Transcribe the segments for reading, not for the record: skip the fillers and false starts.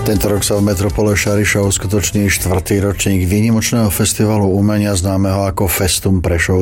Tento rok sa v metropole Šariša uskutoční 4. ročník výnimočného festivalu umenia známeho ako Festum Prešov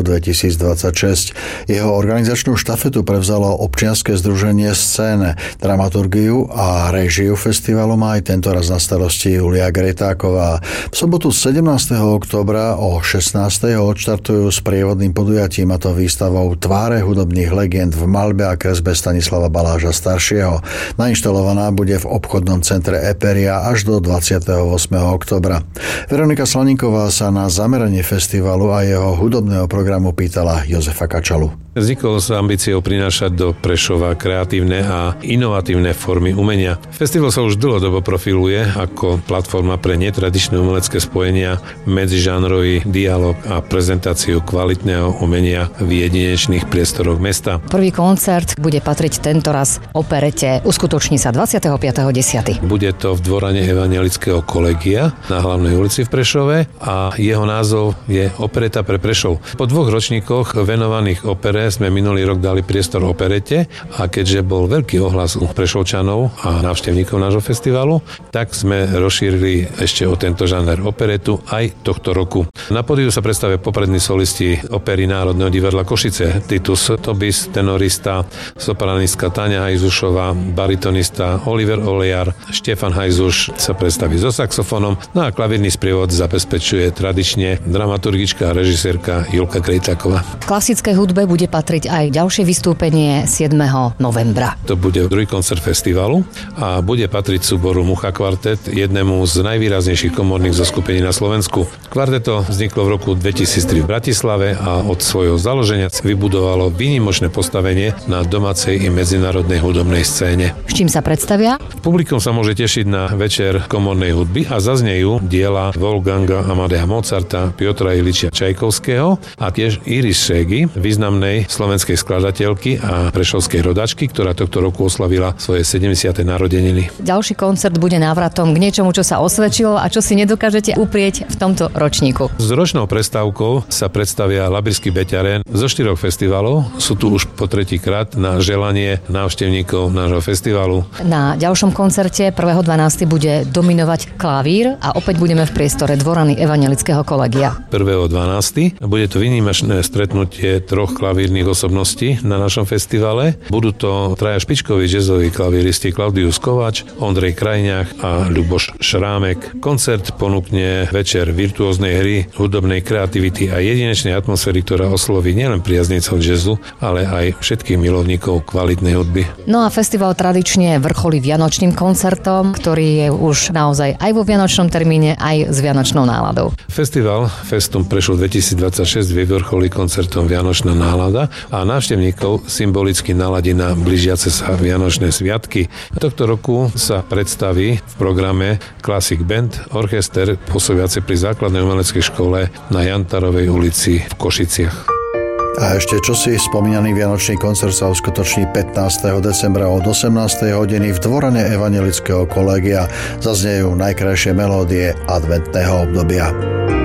2026. Jeho organizačnú štafetu prevzalo občianske združenie Scéne. Dramaturgiu a réžiu festivalu má aj tento raz na starosti Julia Gretáková. V sobotu 17. októbra o 16. odštartujú s prievodným podujatím, a to výstavou Tváre hudobných legend v maľbe a kresbe Stanislava Baláža staršieho. Nainštalovaná bude v obchodnom centre Eperia až do 28. októbra. Veronika Slaníková sa na zameranie festivalu a jeho hudobného programu pýtala Jozefa Kačalu. Vznikol s ambíciou prinášať do Prešova kreatívne a inovatívne formy umenia. Festival sa už dlhodobo profiluje ako platforma pre netradičné umelecké spojenia, medzižánrový dialog a prezentáciu kvalitného umenia v jedinečných priestoroch mesta. Prvý koncert bude patriť tentoraz operete. Uskutoční sa 25.10. Bude to v dvorane Evangelického kolegia na Hlavnej ulici v Prešove a jeho názov je Opereta pre Prešov. Po 2 ročníkoch venovaných opere sme minulý rok dali priestor operete a keďže bol veľký ohlas u Prešovčanov a návštevníkov nášho festivalu, tak sme rozšírili ešte o tento žáner operetu aj tohto roku. Na pódiu sa predstavia poprední solisti opery Národného divadla Košice, Titus Tobis, tenorista, sopranistka Táňa Hajzušová, baritonista Oliver Olejar, Štefan Hajzuš sa predstaví so saxofónom, no a klavírny sprievod zabezpečuje tradične dramaturgička a režisérka Julka Grejtáková. V klasickej hudbe bude patriť aj ďalšie vystúpenie 7. novembra. To bude druhý koncert festivalu a bude patriť súboru Mucha Kvartet, jednému z najvýraznejších komorných zoskupení na Slovensku. Kvarteto vzniklo v roku 2003 v Bratislave a od svojho založenia vybudovalo výnimočné postavenie na domácej i medzinárodnej hudobnej scéne. S čím sa predstavia? Publikum sa môže tešiť na večer komornej hudby a zaznejú diela Wolfganga Amadea Mozarta, Piotra Iliča Čajkovského a tiež Iris Šégy, významnej slovenskej skladateľky a prešovskej rodačky, ktorá tohto roku oslavila svoje 70. narodeniny. Ďalší koncert bude návratom k niečomu, čo sa osvedčilo a čo si nedokážete uprieť v tomto ročníku. S ročnou prestávkou sa predstavia Labirský beťaren. Zo 4 festivalov sú tu už po 3. krát na želanie návštevníkov nášho festivalu. Na ďalšom koncerte 1.12. bude dominovať klavír a opäť budeme v priestore dvorany Evangelického kolegia. 1.12. bude to výnimočné stretnutie 3 klavírnych osobností na našom festivale. Budú to 3 špičkoví jazzoví klavíristi Klaudius Kovač, Ondrej Krajňák a Ľuboš Šrámek. Koncert ponúkne večer virtuóznej hry, hudobnej kreativity a jedinečnej atmosféry, ktorá osloví nielen priaznicov jazzu, ale aj všetkých milovníkov kvalitnej hudby. No a festival tradične vrcholí vianočným koncertom, ktorý je už naozaj aj vo vianočnom termíne, aj s vianočnou náladou. Festival Festum Prešov 2026 vyvrcholí koncertom Vianočná nálada a návštevníkov symbolicky naladí na blížiace sa vianočné sviatky. Tohto roku sa predstaví v programe Classic Band, orchester pôsobiaci pri základnej umeleckej škole na Jantarovej ulici v Košiciach. A ešte čosi, spomínaný vianočný koncert sa uskutoční 15. decembra od 18. hodiny v dvorane Evangelického kolegia. Zaznejú najkrajšie melódie adventného obdobia.